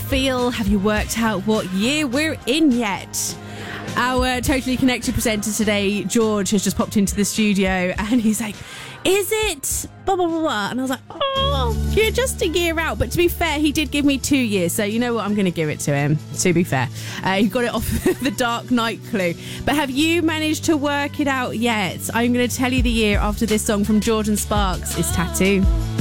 feel? Have you worked out what year we're in yet? Our Totally Connected presenter today, George, has just popped into the studio and he's like, is it blah, blah, blah, blah? And I was like, oh, you're just a year out. But to be fair, he did give me 2 years. So you know what? I'm going to give it to him, to be fair. He got it off the Dark Knight clue. But have you managed to work it out yet? I'm going to tell you the year after this song from Jordan Sparks. It's Tattoo.